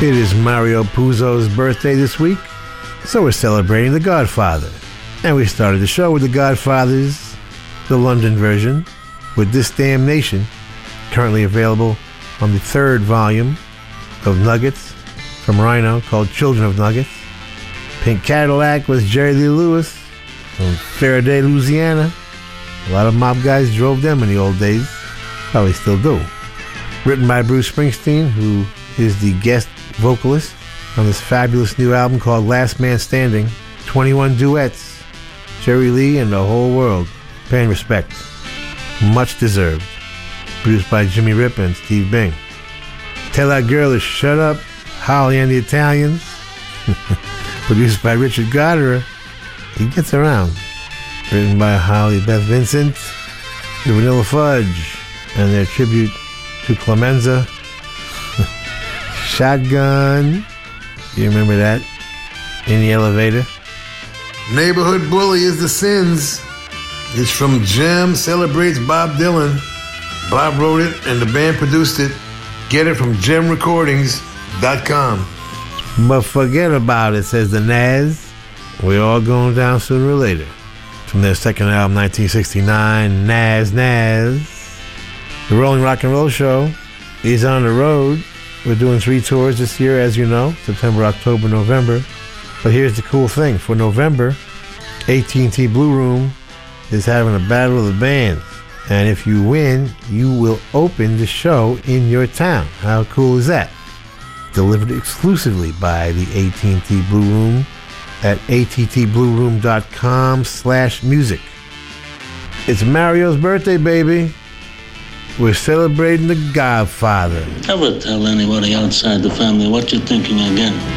It is Mario Puzo's birthday this week, so we're celebrating The Godfather. And we started the show with The Godfather's, the London version, with This Damn Nation, currently available on the third volume of Nuggets from Rhino called Children of Nuggets. Pink Cadillac was Jerry Lee Lewis from Faraday, Louisiana. A lot of mob guys drove them in the old days. Probably still do. Written by Bruce Springsteen, who is the guest vocalist on this fabulous new album called Last Man Standing. 21 duets. Jerry Lee and the whole world paying respect. Much deserved. Produced by Jimmy Rip and Steve Bing. Tell That Girl to Shut Up, Holly and the Italians. Produced by Richard Goddard. He gets around. Written by Holly Beth Vincent, the Vanilla Fudge, and their tribute to Clemenza. Shotgun. You remember that? In the Elevator. Neighborhood Bully is the Sins. It's from Gem, celebrates Bob Dylan. Bob wrote it and the band produced it. Get it from gemrecordings.com. But forget about it, says the Nazz. We're all going down sooner or later. From their second album, 1969, Nazz. The Rolling Rock and Roll Show is on the road. We're doing 3 tours this year, as you know, September, October, November. But here's the cool thing. For November, AT&T Blue Room is having a battle of the bands. And if you win, you will open the show in your town. How cool is that? Delivered exclusively by the AT&T Blue Room at attblueroom.com/music. It's Mario's birthday, baby. We're celebrating The Godfather. Never tell anybody outside the family what you're thinking again.